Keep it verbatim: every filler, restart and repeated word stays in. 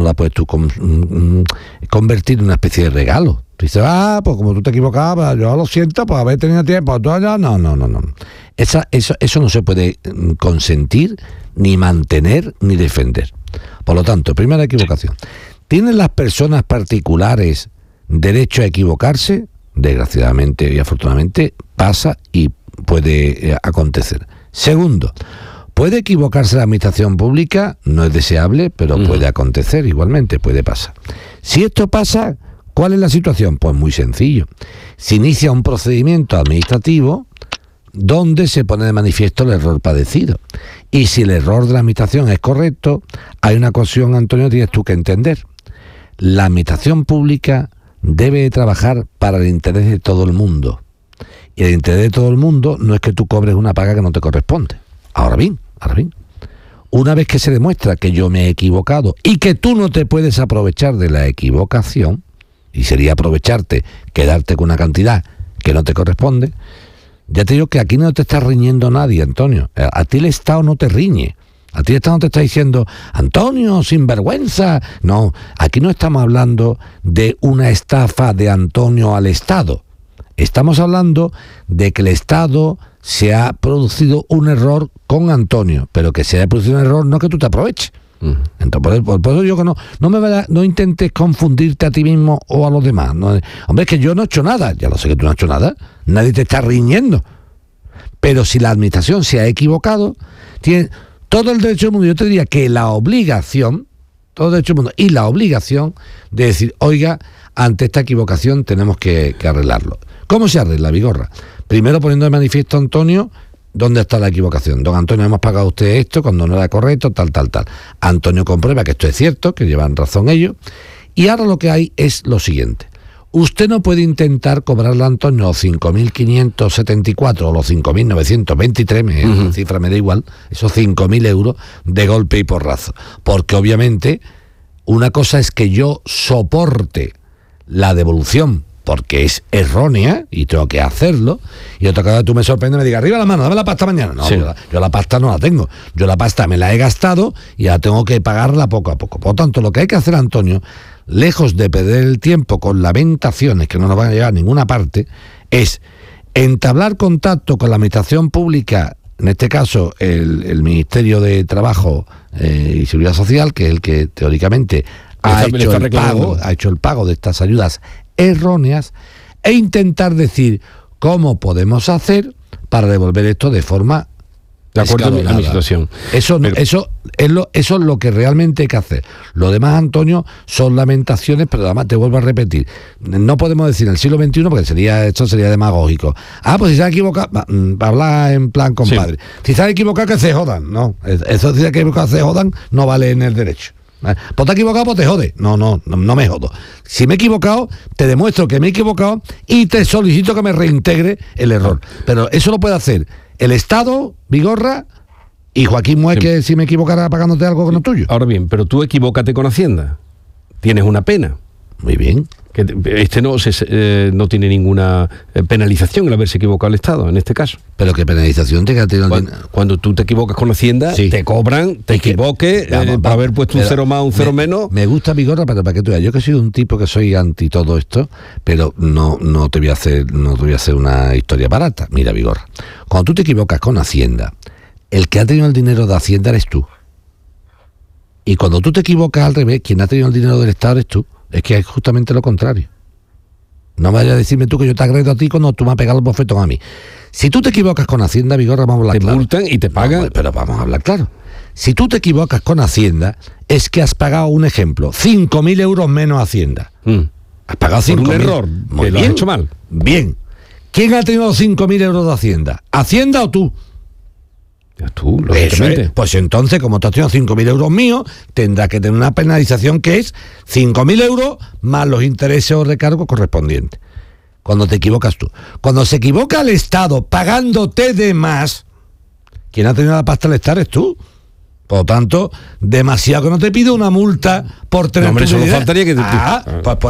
no la puedes tú con, mm, convertir en una especie de regalo. Tú dices, ah, pues como tú te equivocabas, yo lo siento, pues haber tenido tiempo, tú allá, no, no, no, no. Esa, eso, eso no se puede consentir, ni mantener, ni defender. Por lo tanto, primera equivocación. ¿Tienen las personas particulares derecho a equivocarse? Desgraciadamente y afortunadamente pasa y puede eh, acontecer. Segundo, ¿puede equivocarse la administración pública? No es deseable, pero uh-huh. puede acontecer igualmente, puede pasar. Si esto pasa, ¿cuál es la situación? Pues muy sencillo. Se inicia un procedimiento administrativo donde se pone de manifiesto el error padecido. Y si el error de la administración es correcto, hay una cuestión, Antonio, tienes tú que entender. La administración pública debe trabajar para el interés de todo el mundo. Y el interés de todo el mundo no es que tú cobres una paga que no te corresponde. Ahora bien, ahora bien, una vez que se demuestra que yo me he equivocado y que tú no te puedes aprovechar de la equivocación, y sería aprovecharte, quedarte con una cantidad que no te corresponde, ya te digo que aquí no te está riñendo nadie, Antonio. A ti el Estado no te riñe. A ti el Estado no te está diciendo, Antonio, sinvergüenza. No, aquí no estamos hablando de una estafa de Antonio al Estado. Estamos hablando de que el Estado se ha producido un error con Antonio, pero que se haya producido un error no que tú te aproveches. Uh-huh. Entonces, por, por eso yo que no, no me vaya, no intentes confundirte a ti mismo o a los demás. No, hombre, es que yo no he hecho nada. Ya lo sé que tú no has hecho nada. Nadie te está riñendo. Pero si la administración se ha equivocado, tiene todo el derecho del mundo. Yo te diría que la obligación, todo el derecho del mundo y la obligación de decir, oiga, ante esta equivocación tenemos que, que arreglarlo. ¿Cómo se arregla, Vigorra? Primero poniendo de manifiesto a Antonio dónde está la equivocación. Don Antonio, hemos pagado a usted esto cuando no era correcto, tal, tal, tal. Antonio comprueba que esto es cierto, que llevan razón ellos. Y ahora lo que hay es lo siguiente. Usted no puede intentar cobrarle a Antonio los cinco mil quinientos setenta y cuatro o los cinco mil novecientos veintitrés, me, uh-huh. la cifra me da igual, esos cinco mil euros de golpe y porrazo. Porque obviamente una cosa es que yo soporte la devolución porque es errónea y tengo que hacerlo, y otra cosa, tú me sorprendes y me digas, arriba la mano, dame la pasta mañana. No, sí. yo, la, yo la pasta no la tengo, yo la pasta me la he gastado y ahora tengo que pagarla poco a poco. Por lo tanto, lo que hay que hacer, Antonio, lejos de perder el tiempo con lamentaciones que no nos van a llevar a ninguna parte, es entablar contacto con la administración pública, en este caso el, el Ministerio de Trabajo eh, y Seguridad Social, que es el que teóricamente ha hecho el pago, ha hecho el pago de estas ayudas erróneas, e intentar decir cómo podemos hacer para devolver esto de forma de acuerdo a mi situación. Eso, pero, eso, es lo, eso es lo que realmente hay que hacer. Lo demás, Antonio, son lamentaciones, pero además te vuelvo a repetir, no podemos decir en el siglo veintiuno, porque sería esto sería demagógico. Ah, pues si se ha equivocado, para hablar en plan compadre, sí. si se ha equivocado que se jodan. No, eso si se ha equivocado que se jodan no vale en el derecho. Pues te has equivocado, pues te jode. No, no, no, no me jodo. Si me he equivocado, te demuestro que me he equivocado y te solicito que me reintegre el error. Pero eso lo puede hacer el Estado, Vigorra, y Joaquín Muez, sí. que si me equivocara pagándote algo que no es tuyo. Ahora bien, pero tú equivócate con Hacienda. Tienes una pena. Muy bien. Que este no se, eh, no tiene ninguna penalización el haberse equivocado el Estado, en este caso. ¿Pero qué penalización te queda? Cuando, cuando tú te equivocas con Hacienda, sí. te cobran, te equivoques, eh, para haber puesto un cero más, un cero me, menos. Me gusta Vigorra, pero para que tú veas, yo que soy un tipo que soy anti todo esto, pero no, no te voy a hacer, no te voy a hacer una historia barata. Mira, Vigorra, cuando tú te equivocas con Hacienda, el que ha tenido el dinero de Hacienda eres tú. Y cuando tú te equivocas al revés, quien ha tenido el dinero del Estado eres tú. Es que es justamente lo contrario. No vayas a decirme tú que yo te agredo a ti cuando tú me has pegado el bofetón a mí. Si tú te equivocas con Hacienda, Vigorra, vamos a hablar te claro. Te multan y te pagan. No, pero vamos a hablar claro. Si tú te equivocas con Hacienda, es que has pagado, un ejemplo, cinco mil euros menos Hacienda. Mm. Has pagado cinco mil. Un error, Muy que bien. Lo has hecho mal. Bien. ¿Quién ha tenido los cinco mil euros de Hacienda? ¿Hacienda o tú? Ya tú, lógicamente. Es. Pues entonces, como tú has tenido cinco mil euros míos, tendrás que tener una penalización que es cinco mil euros más los intereses o recargos correspondientes. Cuando te equivocas tú. Cuando se equivoca el Estado pagándote de más, quien ha tenido la pasta al Estado es tú. Por lo tanto, demasiado que no te pido una multa por tener... No, hombre, tu solo medida. faltaría que... Te, ah, pues, pues